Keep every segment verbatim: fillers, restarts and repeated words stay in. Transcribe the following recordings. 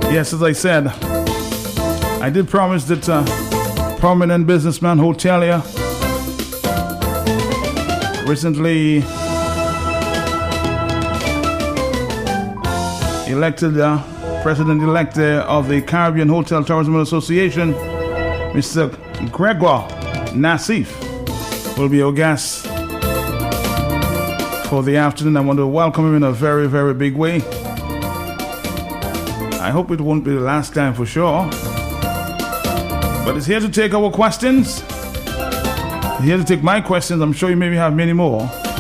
Yes, as I said, I did promise that uh, prominent businessman, hotelier, recently elected uh, president-elect of the Caribbean Hotel Tourism Association, Mister Gregoire Nassif, will be our guest for the afternoon. I want to welcome him in a very, very big way. I hope it won't be the last time for sure. But he's here to take our questions. He's here to take my questions. I'm sure you maybe have many more.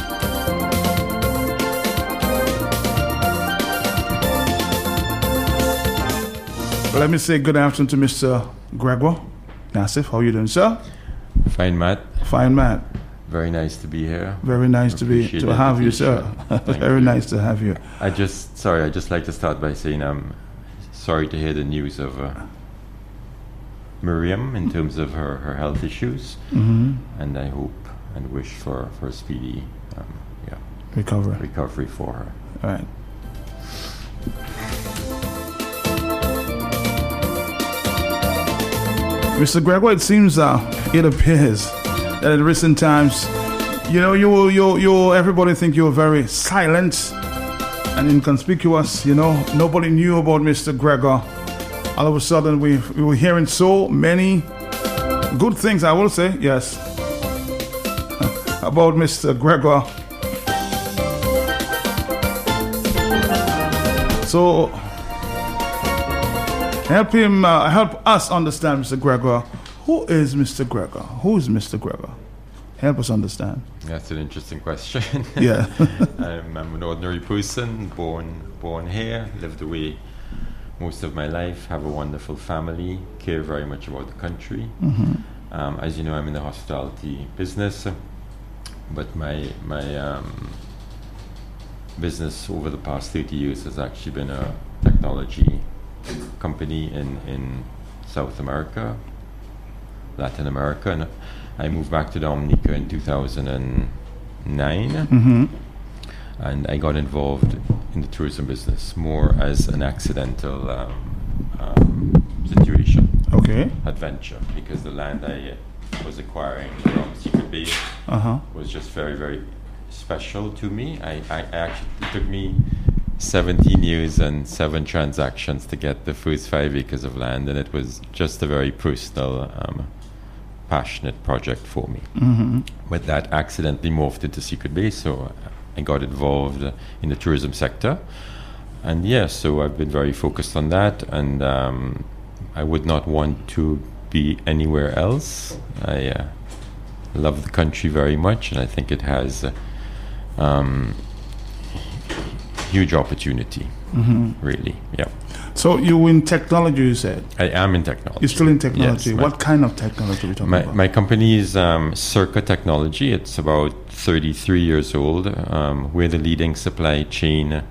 Well, let me say good afternoon to Mister Gregoire Nassif. How are you doing, sir? Fine, Matt. Fine, Matt. Very nice to be here. Very nice to be to have you, sir. Very you. nice to have you. I just sorry. I just like to start by saying I'm sorry to hear the news of uh, Miriam in terms of her, her health issues, mm-hmm. and I hope and wish for for a speedy um, yeah recovery recovery for her. All right. Mister Gregoire, it seems, uh, it appears that in recent times, you know, you, you, you, everybody think you're very silent and inconspicuous. You know, nobody knew about Mister Gregoire. All of a sudden, we, we were hearing so many good things, I will say, yes, about Mister Gregoire. So, help him, uh, help us understand, Mister Gregoire. Who is Mister Gregoire? Who is Mister Gregoire? Help us understand. That's an interesting question. Yeah. I'm, I'm an ordinary person, born born here, lived away most of my life, have a wonderful family, care very much about the country. Mm-hmm. Um, as you know, I'm in the hospitality business, but my my um, business over the past thirty years has actually been a technology company in, in South America, Latin America, and I moved back to Dominica in two thousand nine, mm-hmm. and I got involved in the tourism business more as an accidental um, um, situation, okay, adventure, because the land I uh, was acquiring from Secret Bay uh-huh. was just very, very special to me. I, I, I actually, it took me seventeen years and seven transactions to get the first five acres of land, and it was just a very personal, um, passionate project for me. Mm-hmm. But that accidentally morphed into Secret Bay, so I got involved in the tourism sector. And yeah, so I've been very focused on that, and um, I would not want to be anywhere else. I uh, love the country very much, and I think it has uh, um, huge opportunity, mm-hmm. really, yeah. So you in technology, you said? I am in technology. You're still in technology. Yes, what kind of technology are we talking my, about? My company is um, Circa Technology. It's about thirty-three years old. Um, we're the leading supply chain uh,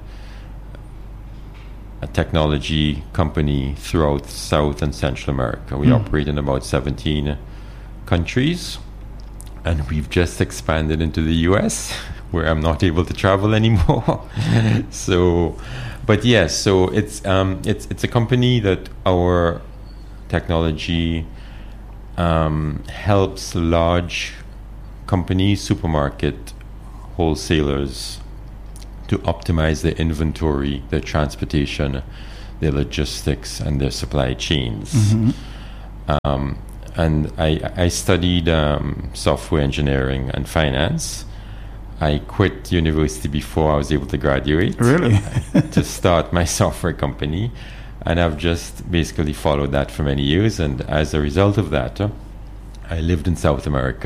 technology company throughout South and Central America. We mm. operate in about seventeen countries, and we've just expanded into the U S, where I'm not able to travel anymore. so, but yes, so it's um, it's it's a company that our technology um, helps large companies, supermarket wholesalers, to optimize their inventory, their transportation, their logistics, and their supply chains. Mm-hmm. Um, and I, I studied um, software engineering and finance. I quit university before I was able to graduate. Really? to start my software company. And I've just basically followed that for many years. And as a result of that, uh, I lived in South America.